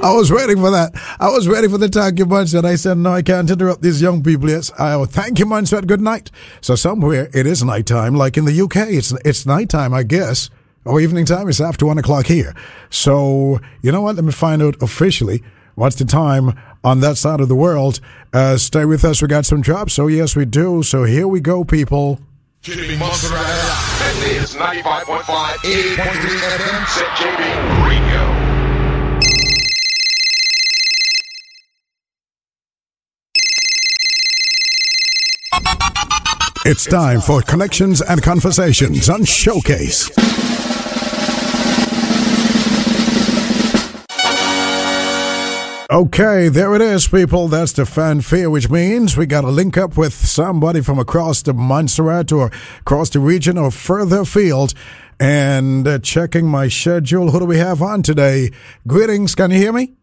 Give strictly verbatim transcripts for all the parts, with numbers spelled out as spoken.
I was waiting for that. I was waiting for the thank you, Montserrat. I said, no, I can't interrupt these young people. Yes, I, thank you, Montserrat. Good night. So somewhere it is nighttime, like in the U K. It's it's nighttime, I guess. Or evening time. It's after one o'clock here. So, you know what? Let me find out officially what's the time on that side of the world. Uh, stay with us. We got some drops. So, yes, we do. So here we go, people. Jimmy Montserrat. This is ninety-five point five, eighty point three F M, Set J B Radio. It's time for Connections and Conversations on Showcase. Okay, there it is, people. That's the fanfare, which means we got to link up with somebody from across the Montserrat or across the region or further afield. And uh, checking my schedule, who do we have on today? Greetings, can you hear me?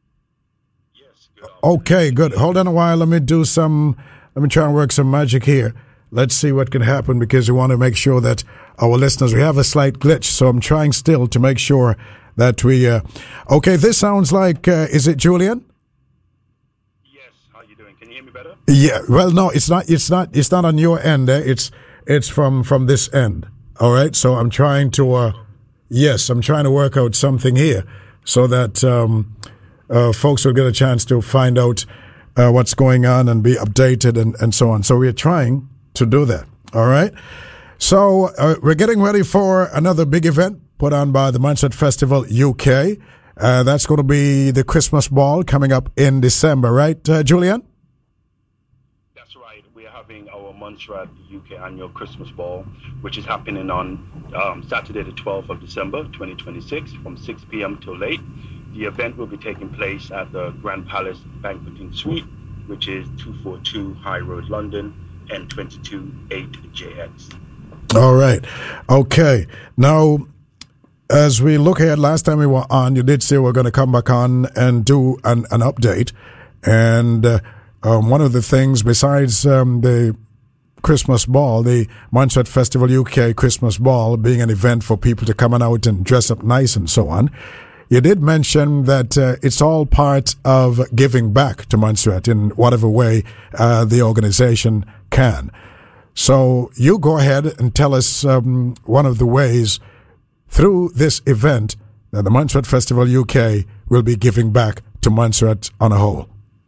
Yes. Good. Okay, good. Hold on a while. Let me do some, let me try and work some magic here. Let's see what can happen because we want to make sure that our listeners, we have a slight glitch. So I'm trying still to make sure that we, uh, okay, this sounds like, uh, is it Julian? Yes, how you doing? Can you hear me better? Yeah, well, no, it's not, it's not, it's not on your end. Eh? It's, it's from, from this end. All right. So I'm trying to, uh, yes, I'm trying to work out something here so that, um, uh, folks will get a chance to find out, uh, what's going on and be updated and, and so on. So we're trying to do that. All right. So uh, we're getting ready for another big event put on by the Montserrat Festival U K. Uh, that's going to be the Christmas Ball coming up in December, right, uh, Julian? That's right. We're having our Montserrat U K annual Christmas Ball, which is happening on um, Saturday, the twelfth of December, twenty twenty-six, from six p.m. till late. The event will be taking place at the Grand Palace Banqueting Suite, which is two forty-two High Road, London, N twenty-two eight J X. All right. Okay. Now, as we look ahead, last time we were on, you did say we're going to come back on and do an, an update. And uh, um, one of the things, besides um, the Christmas Ball, the Montserrat Festival U K Christmas Ball being an event for people to come on out and dress up nice and so on, you did mention that uh, it's all part of giving back to Montserrat in whatever way uh, the organization can. So you go ahead and tell us um, one of the ways through this event that the Montserrat Festival U K will be giving back to Montserrat on a whole.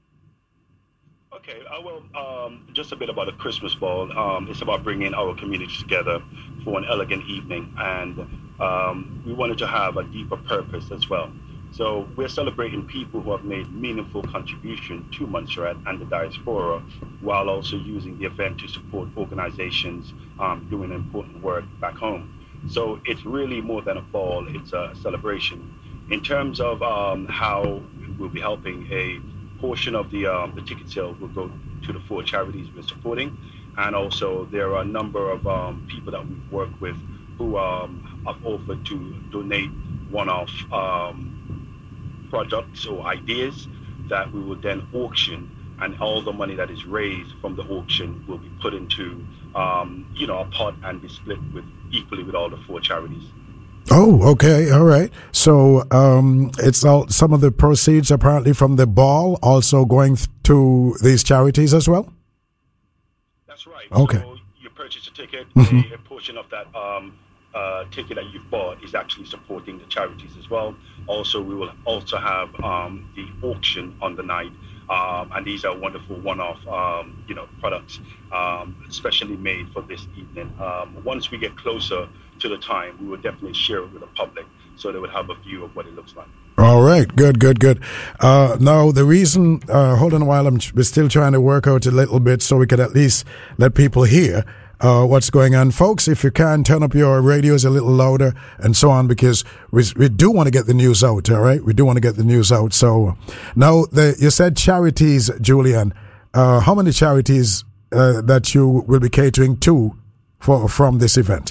Okay, uh, well, um, just a bit about the Christmas Ball. Um, it's about bringing our community together for an elegant evening, and um, we wanted to have a deeper purpose as well. So we're celebrating people who have made meaningful contribution to Montserrat and the diaspora, while also using the event to support organizations um, doing important work back home. So it's really more than a ball, it's a celebration. In terms of um, how we'll be helping, a portion of the, um, the ticket sale will go to the four charities we're supporting. And also there are a number of um, people that we've worked with who um, have offered to donate one-off um, products or ideas that we will then auction, and all the money that is raised from the auction will be put into um, you know, a pot and be split with equally with all the four charities. Oh, okay, all right. So um, it's all some of the proceeds apparently from the ball also going th- to these charities as well? That's right. Okay. So you purchase a ticket, Mm-hmm. a, a portion of that um, uh, ticket that you've bought is actually supporting the charities as well. Also, we will also have um, the auction on the night. Um, and these are wonderful one-off, um, you know, products, um, especially made for this evening. Um, once we get closer to the time, we will definitely share it with the public so they would have a view of what it looks like. All right, good, good, good. Uh, now, the reason, uh, hold on a while, I'm we're still trying to work out a little bit so we could at least let people hear uh, what's going on. Folks, if you can, turn up your radios a little louder and so on, because we, we do want to get the news out, all right? We do want to get the news out. So now, the, you said charities, Julian. Uh, how many charities uh, that you will be catering to for from this event?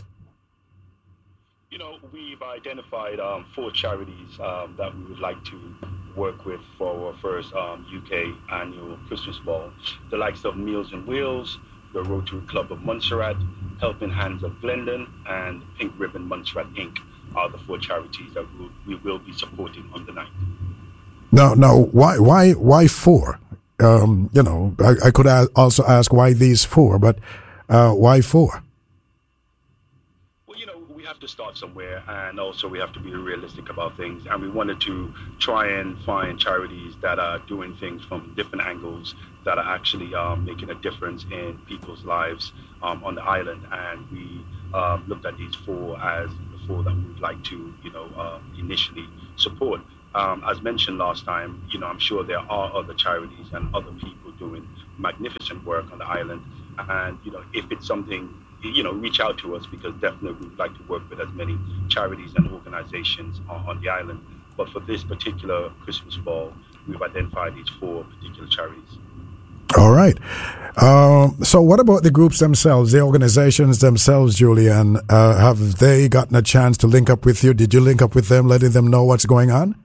You know, we've identified um, four charities um, that we would like to work with for our first um, U K annual Christmas Ball. The likes of Meals and Wheels, the Rotary Club of Montserrat, Helping Hands of Glendon, and Pink Ribbon Montserrat Incorporated are the four charities that we will, we will be supporting on the night. Now, now, why, why, why four? Um, you know, I, I could a- also ask why these four, but uh, why four? Well, you know, we have to start somewhere, and also we have to be realistic about things. And we wanted to try and find charities that are doing things from different angles that are actually um, making a difference in people's lives um, on the island. And we um, looked at these four as the four that we would like to, you know, uh, initially support. Um, as mentioned last time, you know, I'm sure there are other charities and other people doing magnificent work on the island. And, you know, if it's something, you know, reach out to us, because definitely we would like to work with as many charities and organizations on, on the island. But for this particular Christmas ball, we've identified these four particular charities. All right. Uh, so what about the groups themselves, the organizations themselves, Julian? Uh, have they gotten a chance to link up with you? Did you link up with them, letting them know what's going on?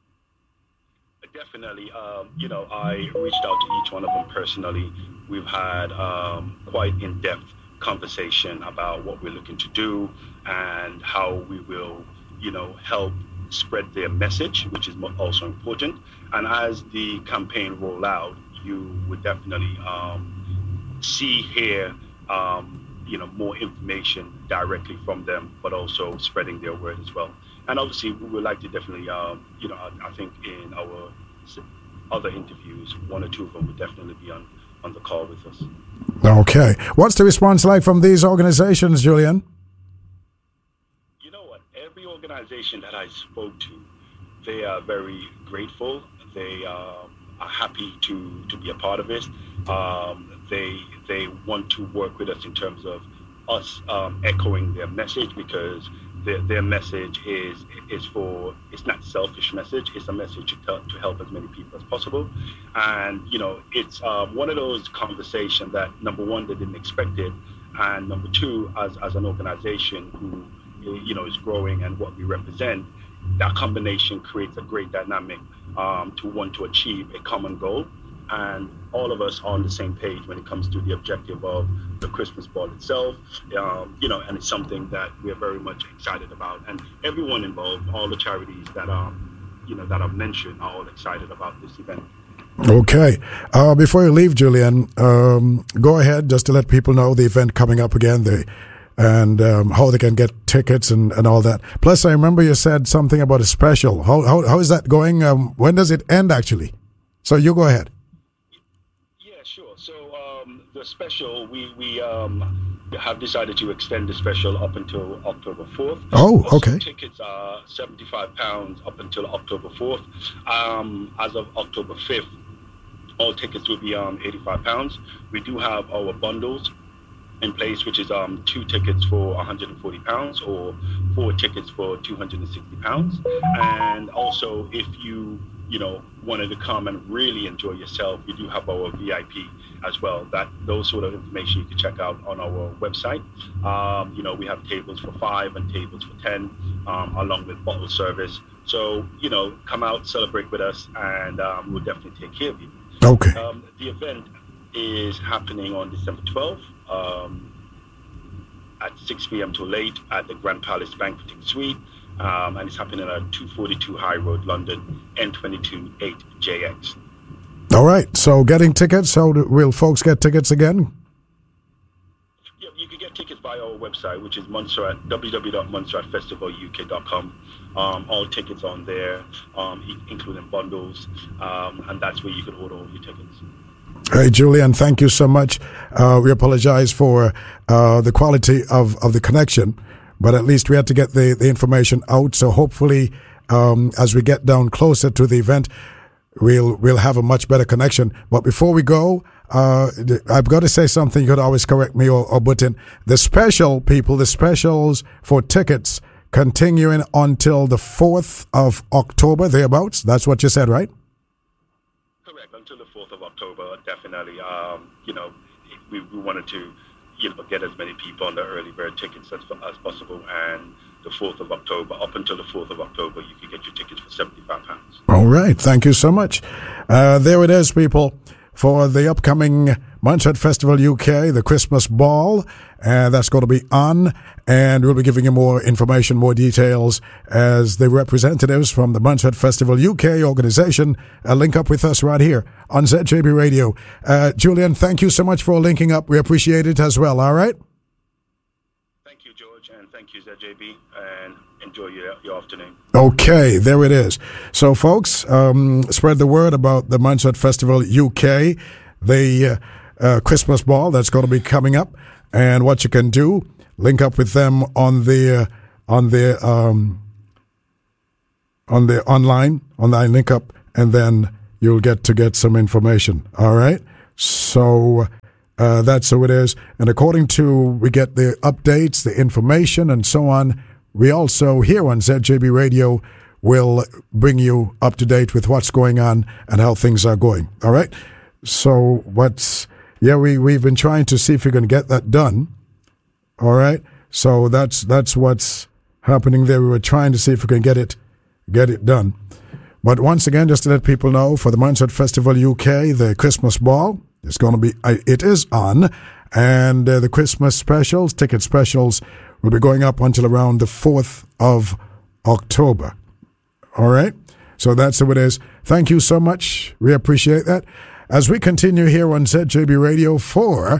Definitely. Um, you know, I reached out to each one of them personally. We've had um, quite in-depth conversation about what we're looking to do and how we will, you know, help spread their message, which is also important. And as the campaign roll out, you would definitely um, see, hear, um, you know, more information directly from them, but also spreading their word as well. And obviously, we would like to definitely, um, you know, I, I think in our other interviews, one or two of them would definitely be on, on the call with us. Okay. What's the response like from these organizations, Julian? You know what? Every organization that I spoke to, they are very grateful. They uh, are happy to, to be a part of it. Um, they they want to work with us in terms of us um, echoing their message, because their, their message is is for, it's not selfish message, it's a message to, tell, to help as many people as possible. And, you know, it's uh, one of those conversations that, number one, they didn't expect it, and number two, as, as an organization who, you know, is growing and what we represent, that combination creates a great dynamic um, to want to achieve a common goal. And all of us are on the same page when it comes to the objective of the Christmas ball itself, um, you know, and it's something that we're very much excited about. And everyone involved, all the charities that are, you know, that I've mentioned, are all excited about this event. Okay. Uh, before you leave, Julian, um, go ahead just to let people know the event coming up again, the, and um, how they can get tickets and, and all that. Plus, I remember you said something about a special. How how, how is that going? Um, when does it end, actually? So you go ahead. The special, we, we um, have decided to extend the special up until October fourth. Oh, okay. So tickets are seventy-five pounds up until October fourth. Um, as of October fifth, all tickets will be um, eighty-five pounds. We do have our bundles in place, which is um, two tickets for one hundred forty pounds or four tickets for two hundred sixty pounds. And also, if you, you know, wanted to come and really enjoy yourself, we do have our V I P as well. That those sort of information you can check out on our website. Um, you know, we have tables for five and tables for ten, um, along with bottle service. So, you know, come out, celebrate with us, and um, we'll definitely take care of you. Okay. Um, the event is happening on December twelfth um, at six p.m. till late at the Grand Palace Banqueting Suite. Um, and it's happening at two forty-two High Road, London, N twenty-two eight J X. All right. So getting tickets, how do, will folks get tickets again? Yeah, you can get tickets via our website, which is Montserrat, w w w dot montserrat festival u k dot com. Um, all tickets on there, um, including bundles, um, and that's where you can order all your tickets. Hey, Julian, thank you so much. Uh, we apologize for uh, the quality of, of the connection, but at least we had to get the, the information out. So hopefully, um, as we get down closer to the event, we'll we'll have a much better connection. But before we go, uh, I've got to say something. You could always correct me or, or butt in. The special, people, the specials for tickets continuing until the fourth of October, thereabouts. That's what you said, right? Correct. Until the fourth of October, definitely. Um, you know, we, we wanted to, you know, get as many people on the early bird tickets as, as possible. And the fourth of October, up until the fourth of October, you can get your tickets for seventy-five pounds. All right. Thank you so much. Uh, there it is, people, for the upcoming Mindset Festival U K, the Christmas Ball, and that's going to be on. And we'll be giving you more information, more details as the representatives from the Mindset Festival U K organization uh, link up with us right here on Z J B Radio. Uh, Julian, thank you so much for linking up. We appreciate it as well, all right? Thank you, George, and thank you, Z J B, and enjoy your, your afternoon. Okay, there it is. So, folks, um, spread the word about the Mindset Festival U K, the uh, uh, Christmas Ball that's going to be coming up, and what you can do. Link up with them on the on the um, on the online online link up, and then you'll get to get some information. All right, so uh, that's how it is. And according to we get the updates, the information, and so on. We also here on Z J B Radio will bring you up to date with what's going on and how things are going. All right. So what's yeah we we've been trying to see if we can get that done. All right, so that's that's what's happening there. We were trying to see if we can get it get it done. But once again, just to let people know, for the Mindset Festival U K, the Christmas Ball is going to be it is on, and uh, the Christmas specials, ticket specials, will be going up until around the fourth of October. All right, so that's how it is. Thank you so much. We appreciate that. As we continue here on Z J B Radio for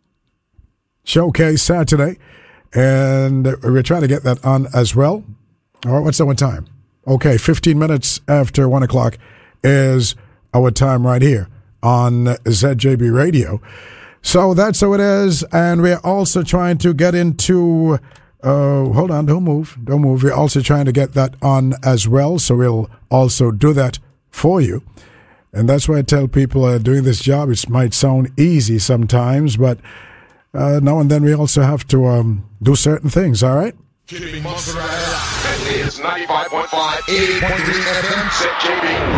Showcase Saturday, and we're trying to get that on as well. All right, what's our time? Okay, fifteen minutes after one o'clock is our time right here on Z J B Radio. So that's how it is, and we're also trying to get into, uh, hold on, don't move, don't move. We're also trying to get that on as well, so we'll also do that for you. And that's why I tell people uh, doing this job, it might sound easy sometimes, but Uh, now and then we also have to um, do certain things, all right? Keeping Mozzarella. This is ninety-five point five, eighty point three F M, Z J B